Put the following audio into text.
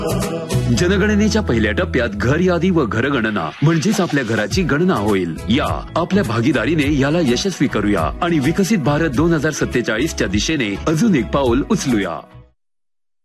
जनगणनेच्या पहिल्या टप्प्यात घर यादी व घरगणना म्हणजेच आपल्या घराची गणना होईल। या आपल्या भागीदारीने याला यशस्वी करूया आणि विकसित भारत 2047 च्या दिशेने अजून एक पाऊल उचलूया।